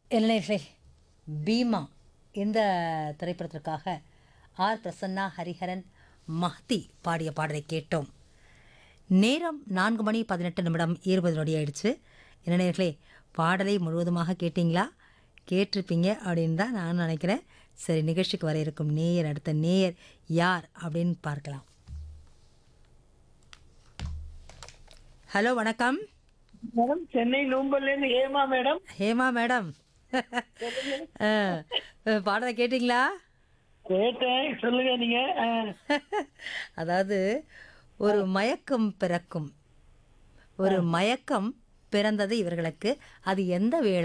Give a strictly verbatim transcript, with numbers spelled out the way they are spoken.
இளைஞர்களே, பீமா இந்த திரைப்படத்திற்காக ஆர் பிரசன்னா, ஹரிஹரன், மஹ்தி பாடிய பாடலை கேட்டோம். நேரம் நான்கு மணி பதினெட்டு நிமிடம் இருபது நொடி ஆயிடுச்சு. இளைஞர்களே, பாடலை முழுவதுமாக கேட்டிங்களா? கேட்டிருப்பீங்க அப்படின்னு தான் நான் நினைக்கிறேன். சரி, நிகழ்ச்சிக்கு வர இருக்கும் நேயர், அடுத்த நேயர் யார் அப்படின்னு பார்க்கலாம். ஹலோ, வணக்கம். மேடம் சென்னை நூம்பல்ல இருந்து ஏமா மேடம். ஹேமா மேடம். ஆ, பாடலை கேட்டிங்களா? கேட்டேன், சொல்லுங்க நீங்க. ஆ, அதாவது ஒரு மயக்கம் பிறக்கும், ஒரு மயக்கம் பிறந்தது இவர்களுக்கு. அது எந்த வேளை